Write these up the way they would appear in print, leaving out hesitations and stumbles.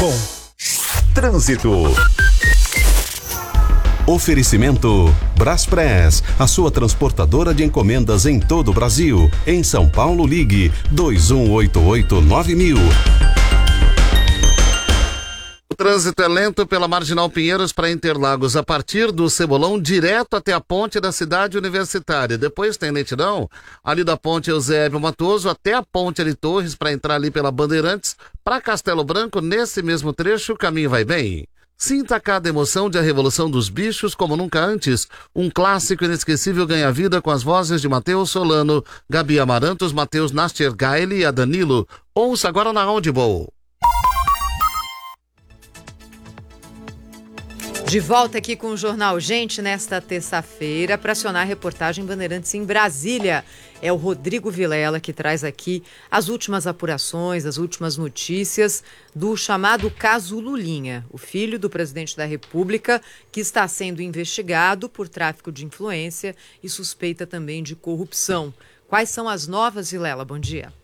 Trânsito. Oferecimento Braspress, a sua transportadora de encomendas em todo o Brasil. Em São Paulo, ligue 2188-9000. O trânsito é lento pela Marginal Pinheiros para Interlagos, a partir do Cebolão, direto até a ponte da cidade universitária. Depois tem lentidão ali da ponte Eusébio Matoso até a ponte ali Torres para entrar ali pela Bandeirantes para Castelo Branco. Nesse mesmo trecho o caminho vai bem. Sinta cada emoção de A Revolução dos Bichos como nunca antes. Um clássico inesquecível ganha vida com as vozes de Matheus Solano, Gabi Amarantos, Matheus Nastergaile e a Danilo. Ouça agora na Audible. De volta aqui com o Jornal Gente nesta terça-feira para acionar a reportagem Bandeirantes em Brasília. É o Rodrigo Vilela que traz aqui as últimas apurações, as últimas notícias do chamado caso Lulinha, o filho do presidente da República, que está sendo investigado por tráfico de influência e suspeita também de corrupção. Quais são as novas, Vilela? Bom dia.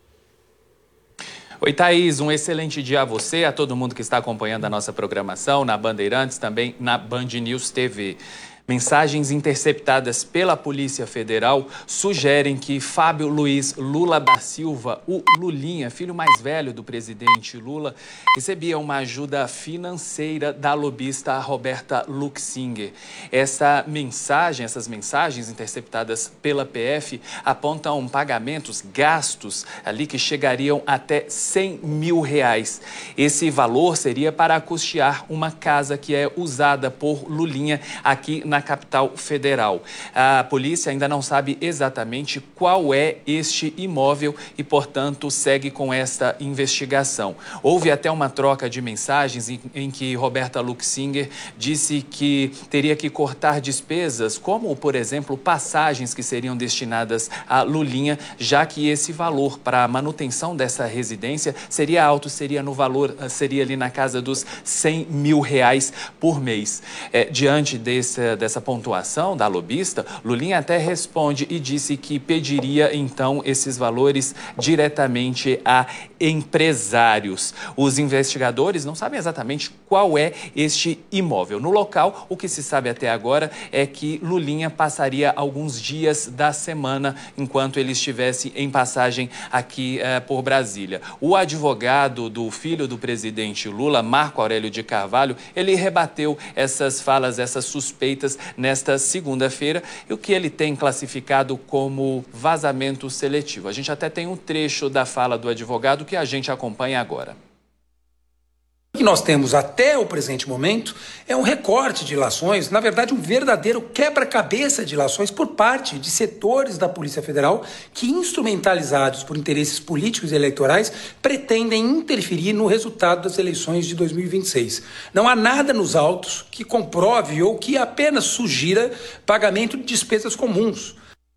Oi, Thaís, um excelente dia a você, a todo mundo que está acompanhando a nossa programação na Bandeirantes, também na Band News TV. Mensagens interceptadas pela Polícia Federal sugerem que Fábio Luiz Lula da Silva, o Lulinha, filho mais velho do presidente Lula, recebia uma ajuda financeira da lobista Roberta Luxinger. Essas mensagens interceptadas pela PF apontam pagamentos, gastos ali que chegariam até R$100 mil. Esse valor seria para custear uma casa que é usada por Lulinha aqui na capital federal. A polícia ainda não sabe exatamente qual é este imóvel e, portanto, segue com esta investigação. Houve até uma troca de mensagens em que Roberta Luxinger disse que teria que cortar despesas, como, por exemplo, passagens que seriam destinadas a Lulinha, já que esse valor para a manutenção dessa residência seria alto, seria ali na casa dos R$100 mil por mês. Diante dessa pontuação da lobista, Lulinha até responde e disse que pediria, então, esses valores diretamente a empresários. Os investigadores não sabem exatamente qual é este imóvel. No local, o que se sabe até agora é que Lulinha passaria alguns dias da semana enquanto ele estivesse em passagem aqui por Brasília. O advogado do filho do presidente Lula, Marco Aurélio de Carvalho, ele rebateu essas falas, essas suspeitas nesta segunda-feira, e o que ele tem classificado como vazamento seletivo. A gente até tem um trecho da fala do advogado que a gente acompanha agora. O que nós temos até o presente momento é um recorte de ilações, na verdade um verdadeiro quebra-cabeça de ilações por parte de setores da Polícia Federal que, instrumentalizados por interesses políticos e eleitorais, pretendem interferir no resultado das eleições de 2026. Não há nada nos autos que comprove ou que apenas sugira pagamento de despesas comuns.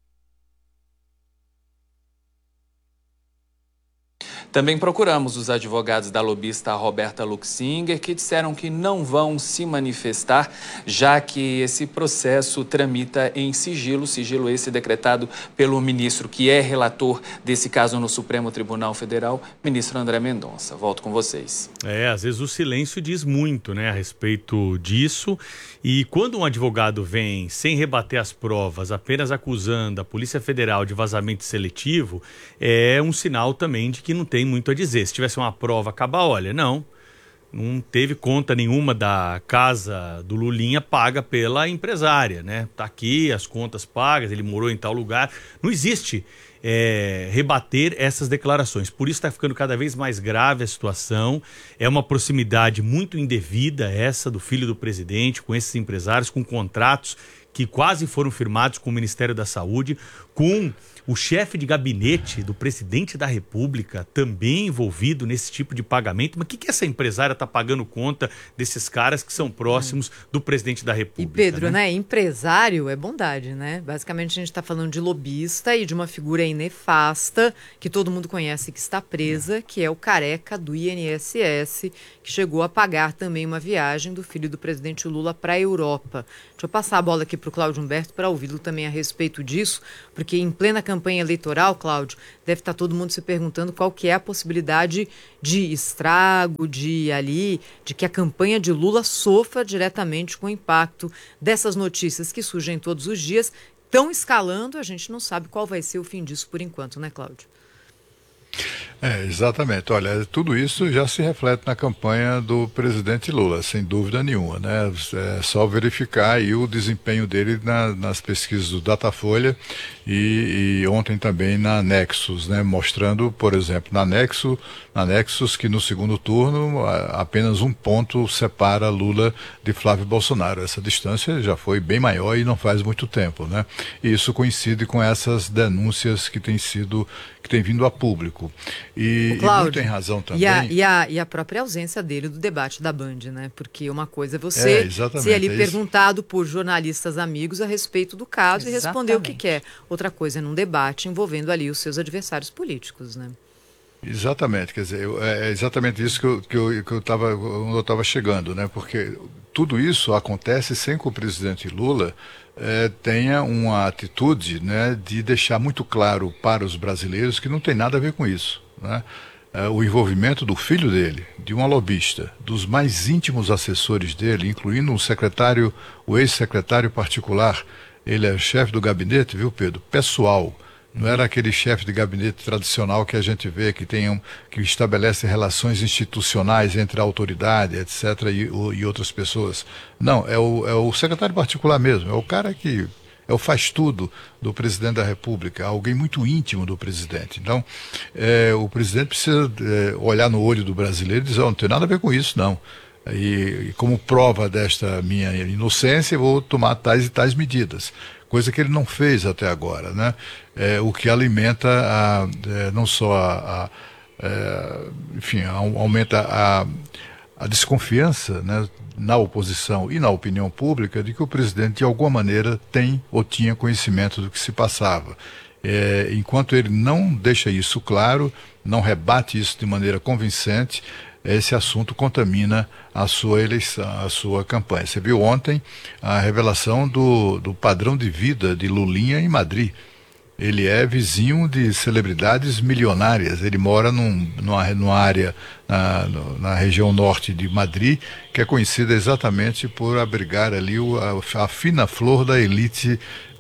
Também procuramos os advogados da lobista Roberta Luxinger, que disseram que não vão se manifestar, já que esse processo tramita em sigilo esse decretado pelo ministro que é relator desse caso no Supremo Tribunal Federal, ministro André Mendonça. Volto com vocês. Às vezes o silêncio diz muito, a respeito disso, e quando um advogado vem sem rebater as provas, apenas acusando a Polícia Federal de vazamento seletivo, é um sinal também de que não tem muito a dizer. Se tivesse uma prova cabal, olha, não teve conta nenhuma da casa do Lulinha paga pela empresária, Tá aqui as contas pagas, ele morou em tal lugar. Não existe rebater essas declarações. Por isso está ficando cada vez mais grave a situação. É uma proximidade muito indevida essa do filho do presidente com esses empresários, com contratos que quase foram firmados com o Ministério da Saúde, com o chefe de gabinete do presidente da República também envolvido nesse tipo de pagamento. Mas o que essa empresária está pagando conta desses caras que são próximos do presidente da República? E Pedro, empresário é bondade, Basicamente a gente está falando de lobista e de uma figura nefasta que todo mundo conhece que está presa, que é o careca do INSS, que chegou a pagar também uma viagem do filho do presidente Lula para a Europa. Deixa eu passar a bola aqui para o Cláudio Humberto para ouvi-lo também a respeito disso, porque em plena campanha eleitoral, Cláudio, deve estar todo mundo se perguntando qual que é a possibilidade de estrago, de que a campanha de Lula sofra diretamente com o impacto dessas notícias que surgem todos os dias, estão escalando, a gente não sabe qual vai ser o fim disso por enquanto, né, Cláudio? Exatamente. Olha, tudo isso já se reflete na campanha do presidente Lula, sem dúvida nenhuma, né? É só verificar aí o desempenho dele nas pesquisas do Datafolha e ontem também na Nexus, né? Mostrando, por exemplo, na Nexus que no segundo turno apenas 1 ponto separa Lula de Flávio Bolsonaro. Essa distância já foi bem maior e não faz muito tempo, né? E isso coincide com essas denúncias que têm vindo a público. E muito em razão também. E a própria ausência dele do debate da Band, né? Porque uma coisa é você ser ali perguntado por jornalistas amigos a respeito do caso e responder o que quer. Outra coisa é num debate envolvendo ali os seus adversários políticos, né? Exatamente, quer dizer, é exatamente isso que eu estava chegando, né? Porque tudo isso acontece sem que o presidente Lula tenha uma atitude, né, de deixar muito claro para os brasileiros que não tem nada a ver com isso, né? O envolvimento do filho dele, de uma lobista, dos mais íntimos assessores dele, incluindo o ex-secretário particular, ele é chefe do gabinete, viu, Pedro? Pessoal. Não era aquele chefe de gabinete tradicional que a gente vê que estabelece relações institucionais entre a autoridade, etc., e outras pessoas. Não, é o secretário particular mesmo, é o cara que é o faz-tudo do presidente da República, alguém muito íntimo do presidente. Então, o presidente precisa olhar no olho do brasileiro e dizer, não tem nada a ver com isso, não. E como prova desta minha inocência, eu vou tomar tais e tais medidas. Coisa que ele não fez até agora, né? O que alimenta não só aumenta a desconfiança, né, na oposição e na opinião pública de que o presidente de alguma maneira tem ou tinha conhecimento do que se passava. Enquanto ele não deixa isso claro, não rebate isso de maneira convincente, esse assunto contamina a sua eleição, a sua campanha. Você viu ontem a revelação do padrão de vida de Lulinha em Madrid. Ele é vizinho de celebridades milionárias. Ele mora numa área na região norte de Madrid, que é conhecida exatamente por abrigar ali a fina flor da elite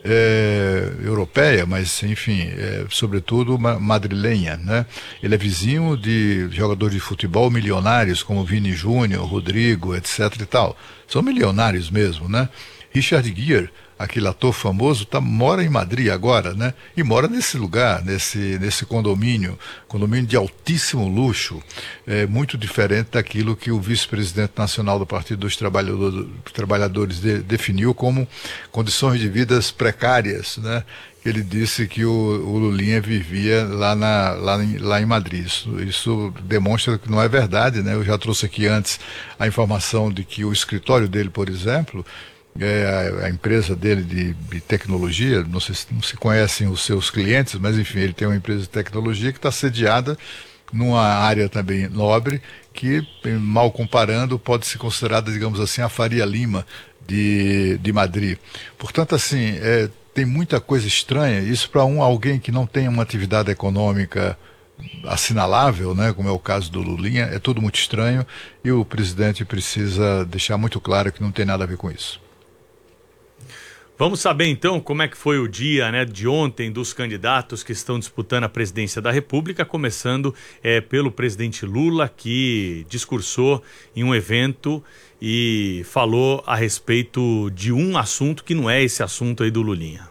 europeia, mas enfim, sobretudo madrilenha, né? Ele é vizinho de jogadores de futebol milionários como Vini Júnior, Rodrigo, etc e tal. São milionários mesmo, né? Richard Gere, aquele ator famoso, mora em Madrid agora, né? E mora nesse lugar, nesse condomínio de altíssimo luxo, muito diferente daquilo que o vice-presidente nacional do Partido dos Trabalhadores definiu como condições de vidas precárias, né? Ele disse que o Lulinha vivia lá em Madrid. Isso demonstra que não é verdade, né? Eu já trouxe aqui antes a informação de que o escritório dele, por exemplo, a empresa dele de tecnologia, não sei se não se conhecem os seus clientes, mas enfim, ele tem uma empresa de tecnologia que está sediada numa área também nobre, que, mal comparando, pode ser considerada, digamos assim, a Faria Lima de Madrid. Portanto, assim, tem muita coisa estranha, isso para alguém que não tem uma atividade econômica assinalável, né, como é o caso do Lulinha, é tudo muito estranho, e o presidente precisa deixar muito claro que não tem nada a ver com isso. Vamos saber então como é que foi o dia, né, de ontem dos candidatos que estão disputando a presidência da República, começando pelo presidente Lula, que discursou em um evento e falou a respeito de um assunto que não é esse assunto aí do Lulinha.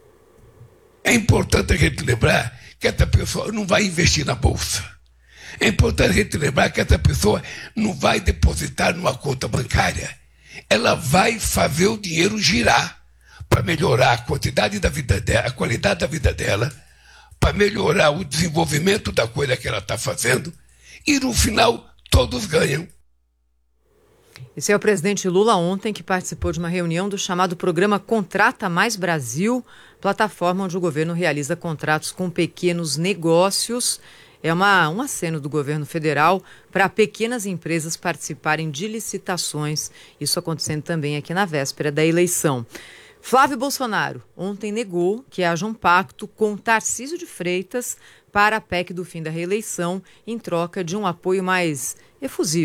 É importante a gente lembrar que essa pessoa não vai investir na Bolsa. É importante a gente lembrar que essa pessoa não vai depositar numa conta bancária. Ela vai fazer o dinheiro girar para melhorar a quantidade da vida dela, a qualidade da vida dela, para melhorar o desenvolvimento da coisa que ela está fazendo, e no final todos ganham. Esse é o presidente Lula ontem, que participou de uma reunião do chamado programa Contrata Mais Brasil, plataforma onde o governo realiza contratos com pequenos negócios. É um aceno do governo federal para pequenas empresas participarem de licitações, isso acontecendo também aqui na véspera da eleição. Flávio Bolsonaro ontem negou que haja um pacto com Tarcísio de Freitas para a PEC do fim da reeleição em troca de um apoio mais efusivo